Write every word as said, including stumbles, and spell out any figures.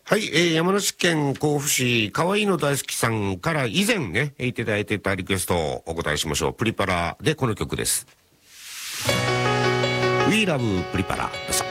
はい、えー、山梨県甲府市かわいいの大好きさんから以前ねいただいてたリクエストをお答えしましょう。プリパラでこの曲です。 We Love プリパラ。